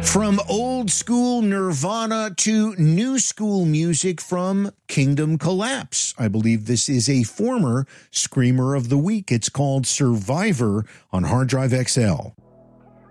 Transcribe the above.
From old school Nirvana to new school music from Kingdom Collapse. I believe this is a former Screamer of the Week. It's called Survivor on Hard Drive XL.